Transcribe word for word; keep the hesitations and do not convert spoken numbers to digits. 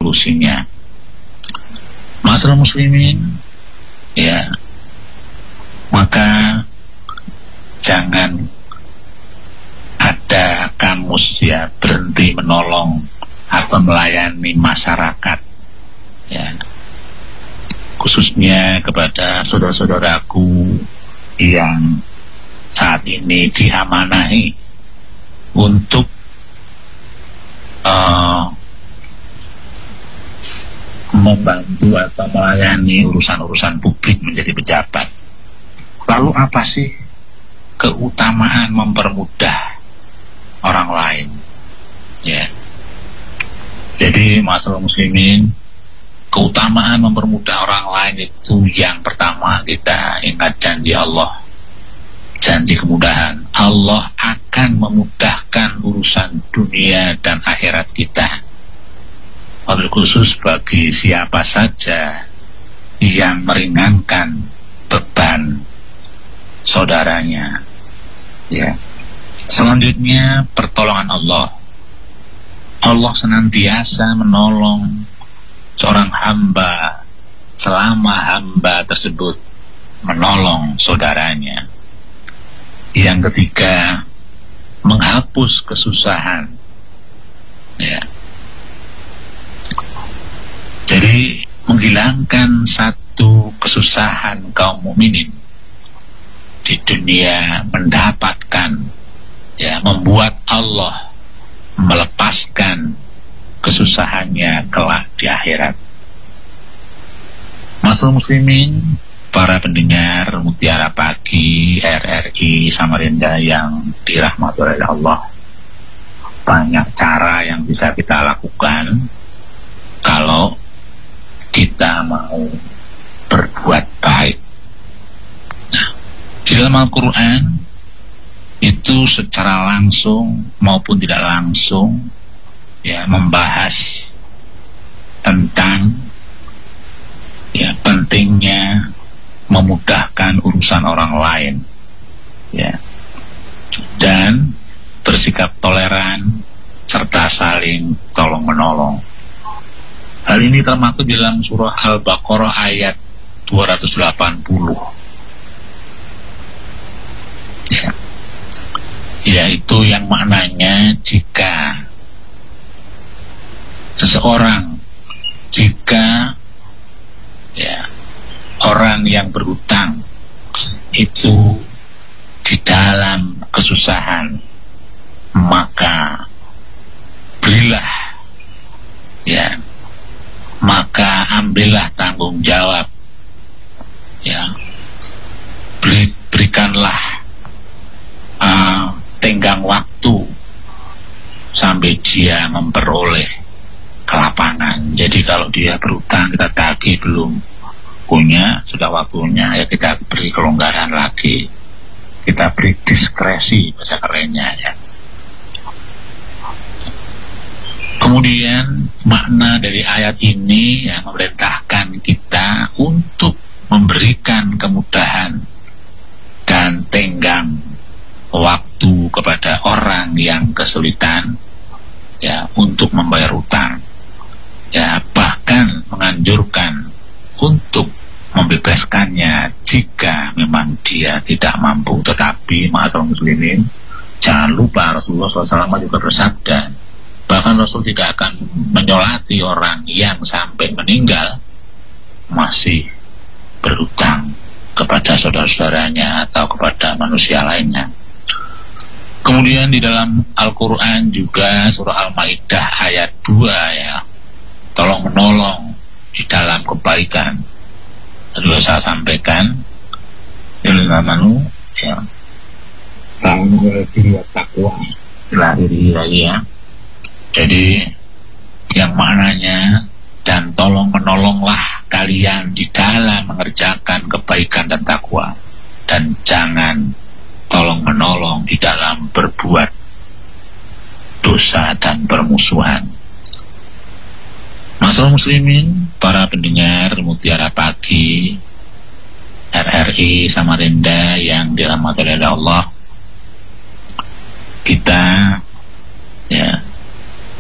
solusinya. Masalah muslimin, ya, maka jangan ada kamus ya berhenti menolong atau melayani masyarakat, ya, khususnya kepada saudara-saudaraku yang saat ini diamanahi untuk uh, membantu atau melayani urusan-urusan publik menjadi pejabat. Lalu apa sih keutamaan mempermudah orang lain? Ya, jadi masalah muslimin, keutamaan mempermudah orang lain itu yang pertama, kita ingat janji Allah, janji kemudahan. Allah akan memudahkan urusan dunia dan akhirat kita, wabil khusus bagi siapa saja yang meringankan beban saudaranya. Ya. Selanjutnya pertolongan Allah. Allah senantiasa menolong seorang hamba selama hamba tersebut menolong saudaranya. Yang ketiga, menghapus kesusahan. Ya. Jadi menghilangkan satu kesusahan kaum mukminin di dunia, mendapatkan, ya, membuat Allah melepaskan kesusahannya kelak di akhirat. Masalah muslimin, para pendengar Mutiara Pagi R R I Samarinda yang dirahmati oleh Allah, banyak cara yang bisa kita lakukan kalau kita mau berbuat baik. Nah, di dalam Al-Quran itu secara langsung maupun tidak langsung, ya, membahas tentang, ya, pentingnya memudahkan urusan orang lain, ya, dan bersikap toleran serta saling tolong menolong. Hal ini termaktub dalam surah Al-Baqarah ayat dua ratus delapan puluh, ya, yaitu yang maknanya jika seseorang, jika, ya, orang yang berhutang itu di dalam kesusahan, maka berilah, ya, maka ambillah tanggung jawab, ya, beri, berikanlah uh, tenggang waktu sampai dia memperoleh kelapangan. Jadi kalau dia berhutang, kita tagih belum punya, sudah waktunya, ya kita beri kelonggaran lagi, kita beri diskresi bahasa kerennya, ya. Kemudian makna dari ayat ini, yang memerintahkan kita untuk memberikan kemudahan dan tenggang waktu kepada orang yang kesulitan, ya, untuk membayar hutang, ya, bahkan menganjurkan untuk membebaskannya jika memang dia tidak mampu. Tetapi ma'asyiral muslimin, jangan lupa Rasulullah shallallahu alaihi wasallam juga bersabda, bahkan Rasul tidak akan menyolati orang yang sampai meninggal masih berhutang kepada saudara-saudaranya atau kepada manusia lainnya. Kemudian di dalam Al-Quran juga surah Al-Maidah ayat dua, ya, tolong menolong di dalam kebaikan. Tadi saya sampaikan, ilmu, ya, tahun diri takwa lahiri lagi, ya. Jadi yang maknanya, dan tolong menolonglah kalian di dalam mengerjakan kebaikan dan takwa, dan jangan tolong menolong di dalam berbuat dosa dan permusuhan. Masalah muslimin, para pendengar Mutiara Pagi R R I Samarinda yang dirahmati oleh Allah, kita, ya,